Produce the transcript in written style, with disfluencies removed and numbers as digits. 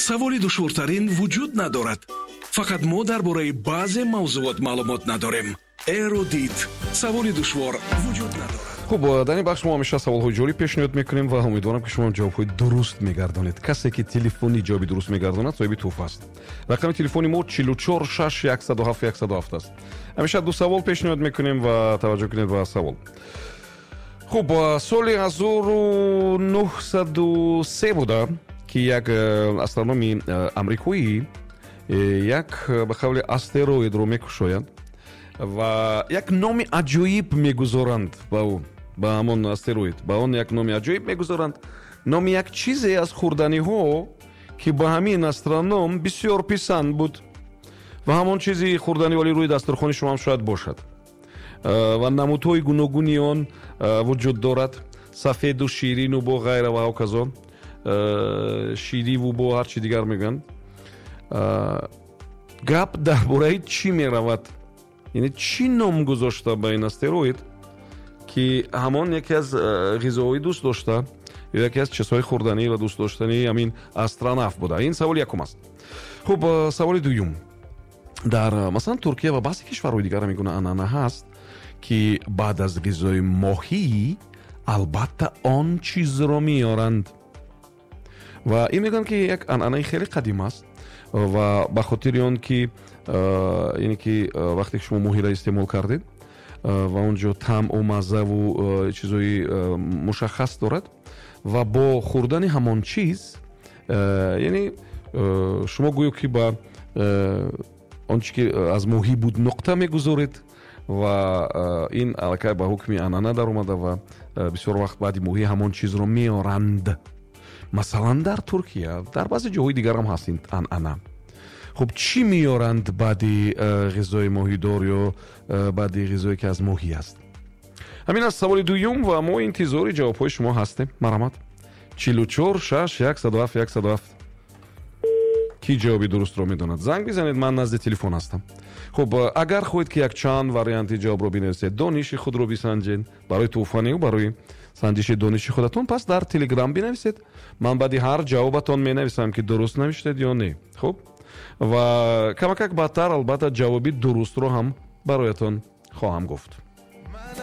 саволи душвортарин вуҷуд надорад. фақат мо дар бораи баъзе мавзуот маълумот надорем. эрудит саволи душвор вуҷуд надорад. хуб, дар ин бахш мо ҳамеша саволҳои ҷолиб пешниҳод мекунем ва умедворам ки шумо ҷавобҳои дуруст мегардонед. касе ки телефони ҷавоби дуруст мегардонад соҳиби туҳфа аст. рақами телефони мо 44 6 107 107 аст. ҳамеша ду савол пешниҳод мекунем ва таваҷҷӯҳ кунед ба савол. хуб, соли 1903 буда ки як астрономи амрикоӣ як ба қавли астероидро мекушояд ва як номи аҷоиб мегузоранд ба он, ба ҳамон астероид, ба он як номи аҷоиб мегузоранд. номи як чизе аз хӯрданиҳо ки ба ҳамин астроном бисёр писанд буд ва ҳамон чизи хӯрданӣ вале рӯи дастурхони шумо ҳам шояд бошад ва намудҳои гуногуни он вуҷуд дорад. сафеду ширину бо ғайра ва ҳоказо, шириву бо ҳар чи дигар мегӯянд. гап дар бораи чӣ меравад? яъне чӣ ном гузошта ба ин астероид ки ҳамон яке аз ғизоҳои дӯст дошта ё яке аз чизҳои хӯрданӣ ва дӯст доштании ҳамин астронавт буда. ин саволи якум аст. хуб, саволи дуюм. дар масалан Туркия ва баъзе кишварҳои дигар ҳамин гуна анъана ҳаст ки баъд аз ғизои моҳӣ албатта он чизро меоранд ва ин мегӯянд ки як анъанаи хеле қадим аст ва ба хотири он ки яъне ки вақте ки шумо моҳиро истеъмол кардед ва он ҷо таъму маззаву чизҳои мушаххас дорад ва бо хӯрдани ҳамон чиз яъне шумо гӯё ки ба он чӣ ки аз моҳӣ буд нуқта мегузоред ва ин аллакай ба ҳукми анъана даромада ва бисёр вақт баъди моҳӣ ҳамон чизро меоранд. масалан дар Туркия, дар баъзе ҷоҳои дигар ҳам ҳаст ин анъана. хуб, чӣ меоранд баъди ғизои моҳидор ё баъди ғизое ки аз моҳӣ аст? ҳамин аст саволи дуюм ва мо интизори ҷавобҳои шумо ҳастем. марҳамат. 44 6 107 107. ки ҷавоби дурустро медонад? занг бизанед, ман назди телефон ҳастам. хуб, агар хоҳед ки якчанд варианти ҷавобро бинависед, дониши худро бисанҷед барои туҳфанию барои санҷиши дониши худатон, пас дар телеграм бинависед. ман баъди ҳар ҷавобатон менависам ки дуруст навиштед ё не. хуб, ва камакак баъдтар албатта ҷавоби дурустро ҳам бароятон хоҳам гуфт.